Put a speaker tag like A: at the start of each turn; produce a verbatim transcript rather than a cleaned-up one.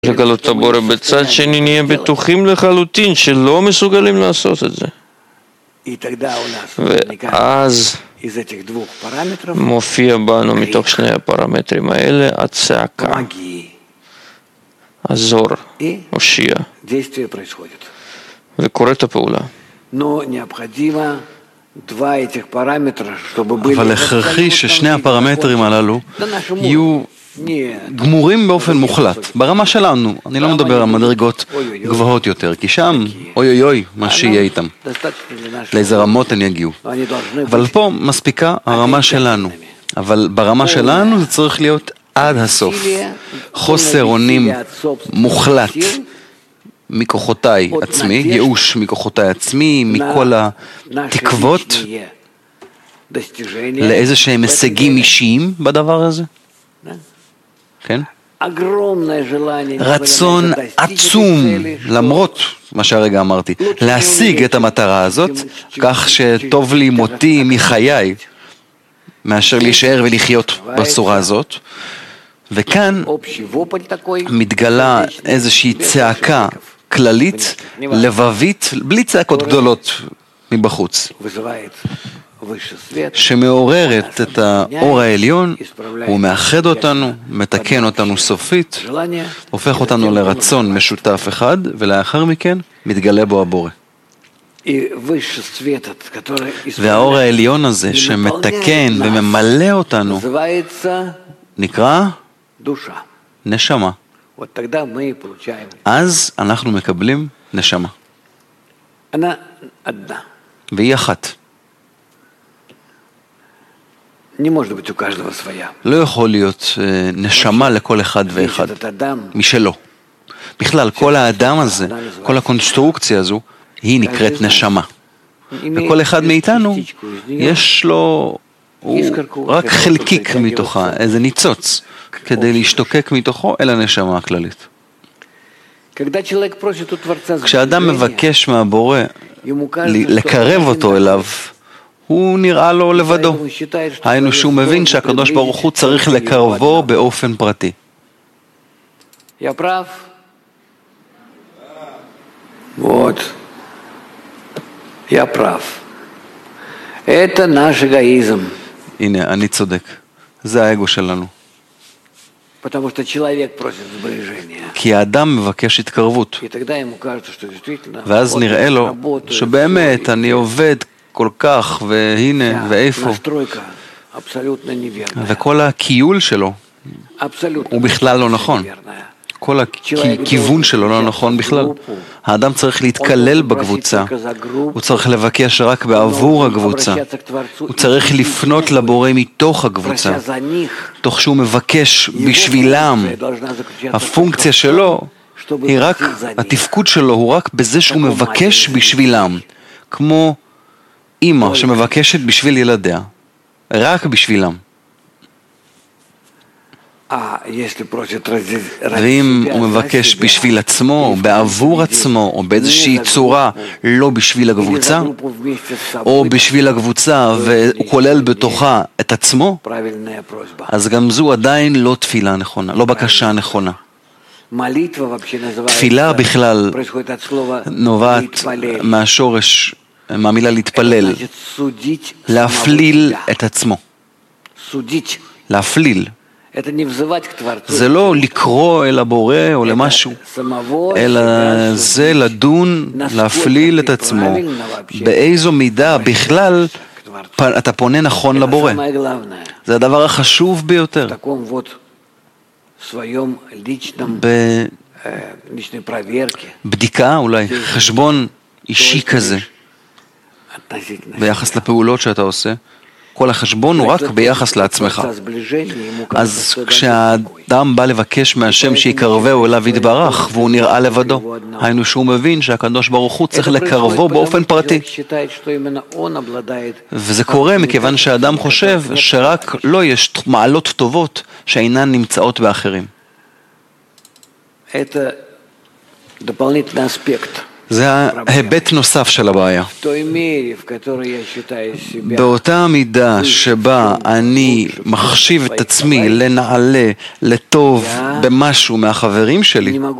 A: לגלות הבורא, בצד שני נהיה בטוחים לחלוטין שלא מסוגלים לעשות את זה. ואז מופיע בנו מתוך שני הפרמטרים האלה הצעקה, הזור, הושיע, וקוראת הפעולה.
B: אבל הכרחי ששני הפרמטרים הללו יהיו גמורים באופן מוחלט, ברמה שלנו. אני לא מדבר על מדרגות גבוהות יותר, כי שם, אוי אוי אוי, מה שיהיה איתם, לאיזה רמות הם יגיעו. אבל פה מספיקה הרמה שלנו, אבל ברמה שלנו זה צריך להיות עד הסוף. חוסר אונים מוחלט מכוחותיי עצמי, ייאוש מכוחותיי עצמי, מכל התקוות לאיזה שהם הישגים אישיים בדבר הזה. כן? רצון עצום, למרות מה שהרגע אמרתי, להשיג את המטרה הזאת, כך שטוב לי מותי מחיי, מאשר להישאר ולחיות בצורה הזאת. וכאן מתגלה איזושהי צעקה כללית, לבבית, בלי צעקות גדולות מבחוץ, שמעוררת את האור העליון, הוא מאחד אותנו, מתקן אותנו סופית, הופך אותנו לרצון משותף אחד, ולאחר מכן מתגלה בו הבורא. והאור העליון הזה שמתקן וממלא אותנו נקרא נשמה. אז אנחנו מקבלים נשמה. והיא אחת. לא יכול להיות נשמה לכל אחד ואחד משלו. בכלל, כל האדם הזה, כל הקונסטרוקציה הזו, היא נקראת נשמה. וכל אחד מאיתנו יש לו, הוא רק חלקיק מתוכה, איזה ניצוץ, כדי להשתוקק מתוכו אל הנשמה הכללית. כשאדם מבקש מהבורא לקרב אותו אליו, הוא נראה לו לבדו. היינו שהוא מבין שהקדוש ברוך הוא צריך לקרבו באופן פרטי.
C: Вот. Я прав. Это наш эгоизм.
B: הנה, אני צודק. זה האגו שלנו.
C: Потому что человек просит сближения.
B: כי האדם מבקש התקרבות.
C: И тогда ему кажется, что действительно.
B: ואז נראה לו שבאמת אני עובד כל כך, והנה, ואיפה. וכל הקיול שלו הוא בכלל לא נכון. כל הכיוון שלו לא נכון בכלל. האדם צריך להתקלל בקבוצה, הוא צריך לבקש רק בעבור הקבוצה, הוא צריך לפנות לבורא מתוך הקבוצה, תוך שהוא מבקש בשבילם. הפונקציה שלו היא רק, התפקוד שלו הוא רק בזה שהוא מבקש בשבילם, כמו אמא שמבקשת בשביל ילדיה, רק בשבילם. ואם הוא מבקש בשביל עצמו, בעבור עצמו, או באיזושהי צורה, לא בשביל הקבוצה, או בשביל הקבוצה והוא כולל בתוכה את עצמו, אז גם זו עדיין לא תפילה נכונה, לא בקשה נכונה. תפילה בכלל נובעת מהשורש, מהמילה להתפלל, להפליל את עצמו. להפליל. זה לא לקרוא אל הבורא או למשהו, אלא זה לדון, להפליל את עצמו. באיזו מידה בכלל אתה פונה נכון לבורא. זה הדבר החשוב ביותר. בבדיקה, אולי חשבון אישי כזה, ביחס לפעולות שאתה עושה. כל החשבון הוא רק ביחס לעצמך. אז כשהאדם בא לבקש מהשם שיקרבהו אליו יתברך, והוא נראה לבדו, היינו שהוא מבין שהקדוש ברוך הוא צריך לקרבו באופן פרטי. וזה קורה מכיוון שהאדם חושב שרק לא יש מעלות טובות שאינן נמצאות באחרים. זה ההיבט נוסף של הבעיה. באותה מידה שבה אני מחשיב את עצמי לנעלה, לטוב במשהו מהחברים שלי,